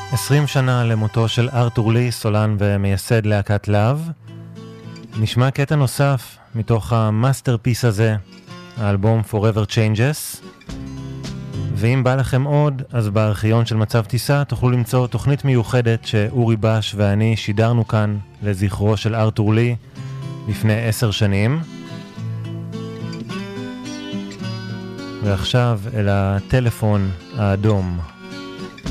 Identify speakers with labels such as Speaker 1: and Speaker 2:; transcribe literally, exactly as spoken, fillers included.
Speaker 1: עשרים שנה למותו של ארתור לי, סולן ומייסד להקת להב. נשמע קטע נוסף מתוך המאסטרפיס הזה, האלבום Forever Changes. ואם בא לכם עוד, אז בארכיון של מצב טיסה תוכלו למצוא תוכנית מיוחדת שאורי בש ואני שידרנו כאן לזכרו של ארתור לי לפני עשר שנים. ועכשיו אל הטלפון האדום.